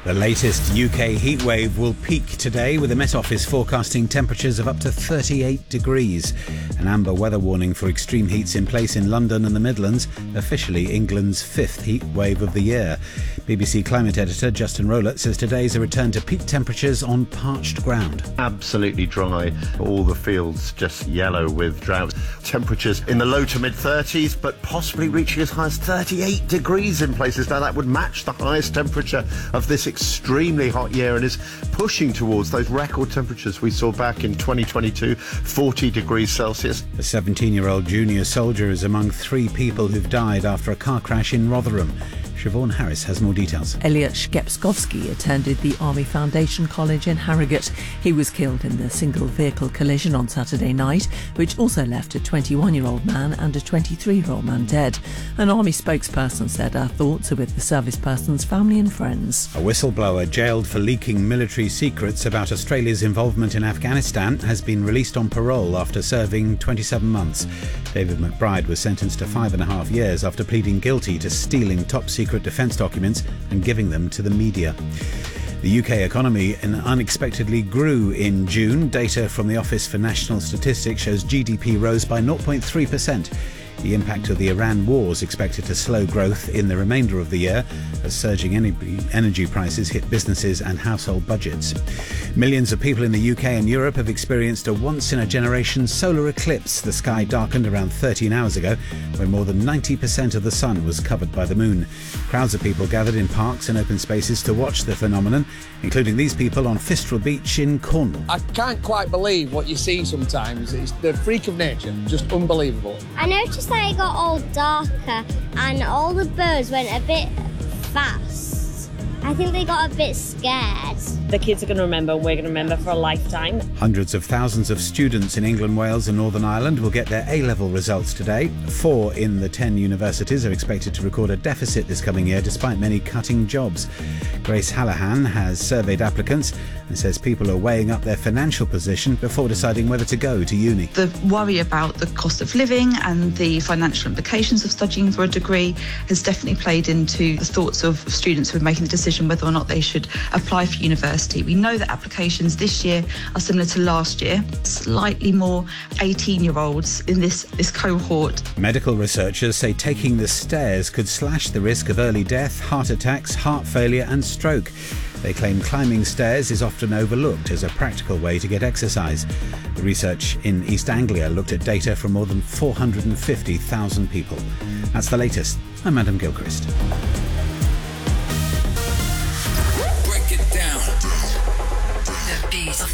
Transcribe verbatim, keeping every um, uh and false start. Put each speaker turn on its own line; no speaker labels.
The latest U K heatwave will peak today, with the Met Office forecasting temperatures of up to thirty-eight degrees. An amber weather warning for extreme heat's in place in London and the Midlands, officially England's fifth heat wave of the year. B B C climate editor Justin Rowlett says today's a return to peak temperatures on parched ground.
Absolutely dry, all the fields just yellow with drought. Temperatures in the low to mid thirties, but possibly reaching as high as thirty-eight degrees in places. Now that would match the highest temperature of this extremely hot year and is pushing towards those record temperatures we saw back in twenty twenty-two, forty degrees Celsius.
A seventeen-year-old junior soldier is among three people who've died after a car crash in Rotherham. Siobhan Harris has more details.
Elliot Shkepskovsky attended the Army Foundation College in Harrogate. He was killed in the single-vehicle collision on Saturday night, which also left a twenty-one-year-old man and a twenty-three-year-old man dead. An Army spokesperson said our thoughts are with the service person's family and friends.
A whistleblower jailed for leaking military secrets about Australia's involvement in Afghanistan has been released on parole after serving twenty-seven months. David McBride was sentenced to five and a half years after pleading guilty to stealing top-secret defence documents and giving them to the media. The U K economy unexpectedly grew in June. Data from the Office for National Statistics shows G D P rose by zero point three percent. The impact of the Iran war is expected to slow growth in the remainder of the year as surging energy prices hit businesses and household budgets. Millions of people in the U K and Europe have experienced a once-in-a-generation solar eclipse. The sky darkened around thirteen hours ago when more than ninety percent of the sun was covered by the moon. Crowds of people gathered in parks and open spaces to watch the phenomenon, including these people on Fistral Beach in Cornwall.
I can't quite believe what you see sometimes. It's the freak of nature, just unbelievable.
I noticed that it got all darker and all the birds went a bit fast. I think they got a bit scared.
The kids are going to remember, and we're going to remember for a lifetime.
Hundreds of thousands of students in England, Wales and Northern Ireland will get their A-level results today. Four in the ten universities are expected to record a deficit this coming year, despite many cutting jobs. Grace Hallahan has surveyed applicants and says people are weighing up their financial position before deciding whether to go to uni.
The worry about the cost of living and the financial implications of studying for a degree has definitely played into the thoughts of students who are making the decision whether or not they should apply for university. We know that applications this year are similar to last year, slightly more eighteen-year-olds in this, this cohort.
Medical researchers say taking the stairs could slash the risk of early death, heart attacks, heart failure and stroke. They claim climbing stairs is often overlooked as a practical way to get exercise. The research in East Anglia looked at data from more than four hundred fifty thousand people. That's the latest. I'm Adam Gilchrist.
Break it down. The beat of